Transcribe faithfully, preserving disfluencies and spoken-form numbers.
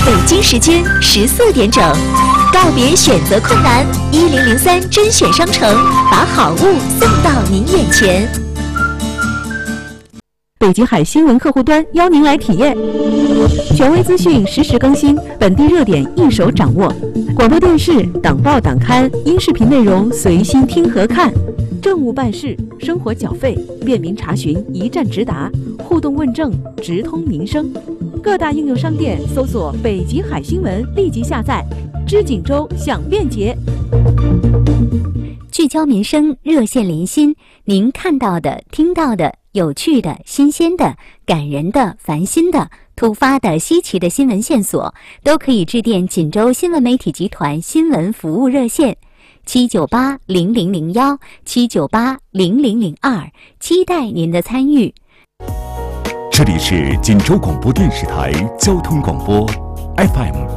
北京时间十四点整，告别选择困难，一零零三甄选商城把好物送到您眼前。 北极海新闻客户端邀您来体验，权威资讯实时更新，本地热点一手掌握，广播电视、党报党刊、音视频内容随心听和看，政务办事、生活缴费便民查询，一站直达，互动问政，直通民生。各大应用商店搜索北极海新闻，立即下载，知锦州享便捷。 聚焦民生，热线连心，您看到的、听到的、有趣的、新鲜的、感人的、烦心的、突发的、稀奇的新闻线索，都可以致电锦州新闻媒体集团新闻服务热线七九八零零零幺七九八零零零二，期待您的参与。 这里是锦州广播电视台交通广播 F M